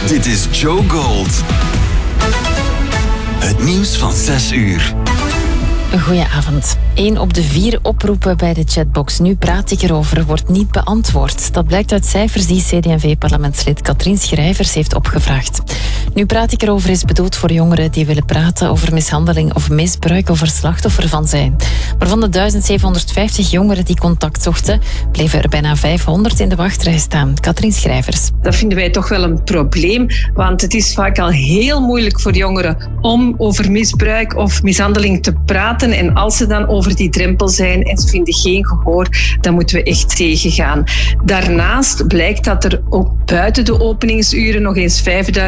Dit is Joe Gold. Het nieuws van 6 uur. Goedenavond. 1 op de 4 oproepen bij de chatbox "Nu praat ik erover" wordt niet beantwoord. Dat blijkt uit cijfers die CD&V-parlementslid Katrien Schrijvers heeft opgevraagd. "Nu praat ik erover" is bedoeld voor jongeren die willen praten over mishandeling of misbruik of er slachtoffer van zijn. Maar van de 1750 jongeren die contact zochten, bleven er bijna 500 in de wachtrij staan. Katrien Schrijvers. Dat vinden wij toch wel een probleem, want het is vaak al heel moeilijk voor jongeren om over misbruik of mishandeling te praten. En als ze dan over die drempel zijn en ze vinden geen gehoor, dan moeten we echt tegengaan. Daarnaast blijkt dat er ook buiten de openingsuren nog eens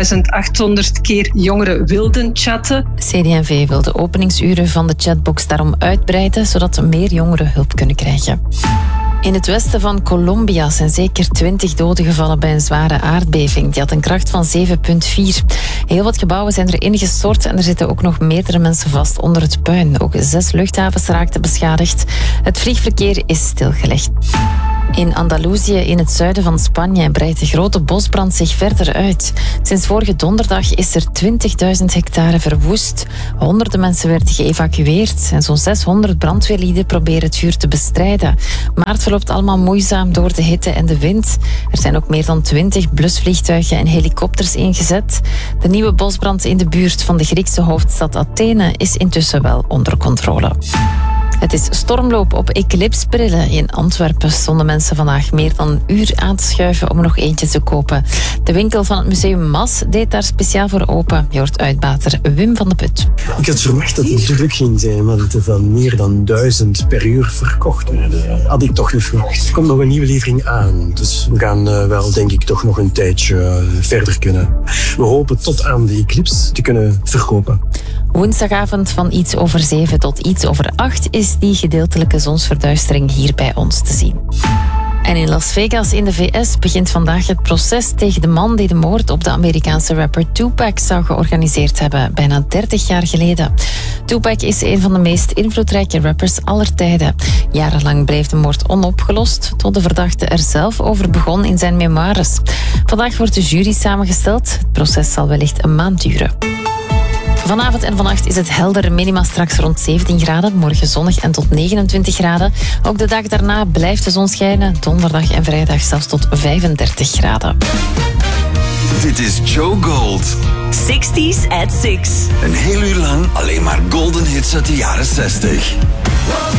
5800 keer jongeren wilden chatten. CD&V wil de openingsuren van de chatbox daarom uitbreiden, zodat meer jongeren hulp kunnen krijgen. In het westen van Colombia zijn zeker 20 doden gevallen bij een zware aardbeving. Die had een kracht van 7,4. Heel wat gebouwen zijn er ingestort en er zitten ook nog meerdere mensen vast onder het puin. Ook 6 luchthavens raakten beschadigd. Het vliegverkeer is stilgelegd. In Andalusië, in het zuiden van Spanje, breidt de grote bosbrand zich verder uit. Sinds vorige donderdag is er 20.000 hectare verwoest. Honderden mensen werden geëvacueerd en zo'n 600 brandweerlieden proberen het vuur te bestrijden. Maar het verloopt allemaal moeizaam door de hitte en de wind. Er zijn ook meer dan 20 blusvliegtuigen en helikopters ingezet. De nieuwe bosbrand in de buurt van de Griekse hoofdstad Athene is intussen wel onder controle. Het is stormloop op Eclipse-brillen. In Antwerpen stonden mensen vandaag meer dan een uur aan te schuiven om er nog eentje te kopen. De winkel van het museum Mas deed daar speciaal voor open. Je hoort uitbater Wim van de Put. Ik had verwacht dat het druk ging zijn, want er van meer dan 1000 per uur verkocht werden. Had ik toch niet verwacht. Er komt nog een nieuwe levering aan, dus we gaan wel, denk ik, toch nog een tijdje verder kunnen. We hopen tot aan de Eclipse te kunnen verkopen. Woensdagavond van iets over 7 tot iets over 8 is die gedeeltelijke zonsverduistering hier bij ons te zien. En in Las Vegas in de VS begint vandaag het proces tegen de man die de moord op de Amerikaanse rapper Tupac zou georganiseerd hebben, bijna 30 jaar geleden. Tupac is een van de meest invloedrijke rappers aller tijden. Jarenlang bleef de moord onopgelost, tot de verdachte er zelf over begon in zijn memoires. Vandaag wordt de jury samengesteld. Het proces zal wellicht een maand duren. Vanavond en vannacht is het helder, minima straks rond 17 graden. Morgen zonnig en tot 29 graden. Ook de dag daarna blijft de zon schijnen. Donderdag en vrijdag zelfs tot 35 graden. Dit is Joe Gold. 60s at 6. Een heel uur lang alleen maar golden hits uit de jaren 60.